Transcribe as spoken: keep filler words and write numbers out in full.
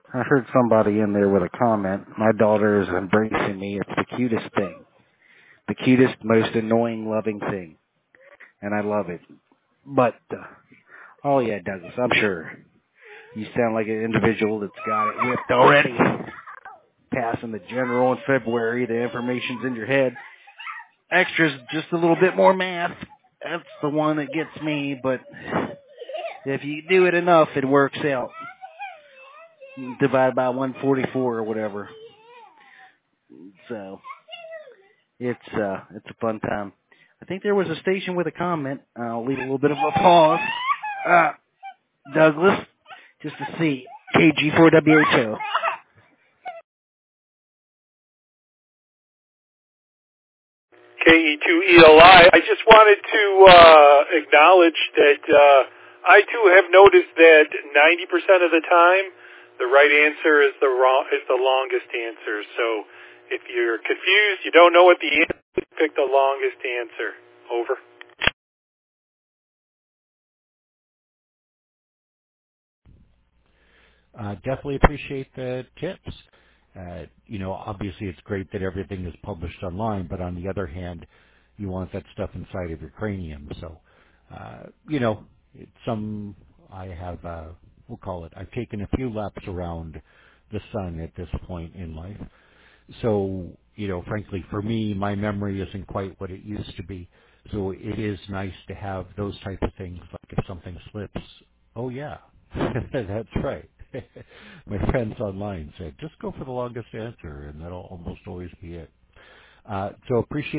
I heard somebody in there with a comment. My daughter is embracing me. It's the cutest thing. The cutest, most annoying, loving thing. And I love it. But, uh, oh yeah, Douglas, I'm sure. You sound like an individual that's got it whipped already. Passing the general in February, the information's in your head. Extra's just a little bit more math. That's the one that gets me, but if you do it enough, it works out. Divide by one forty-four or whatever. So, it's, uh, it's a fun time. I think there was a station with a comment. I'll leave a little bit of a pause. Uh, Douglas, just to see. K G four W H O. K E two E L I. I I just wanted to uh, acknowledge that uh, I too have noticed that ninety percent of the time, the right answer is the wrong is the longest answer. So if you're confused, you don't know what the answer is, pick the longest answer. Over. Uh, definitely appreciate the tips. Uh, you know, obviously it's great that everything is published online, but on the other hand, you want that stuff inside of your cranium. So, uh, you know, it's some, I have, uh, we'll call it, I've taken a few laps around the sun at this point in life. So, you know, frankly, for me, my memory isn't quite what it used to be. So it is nice to have those type of things, like if something slips, oh yeah, that's right. My friends online said, just go for the longest answer, and that'll almost always be it. Uh, so appreciate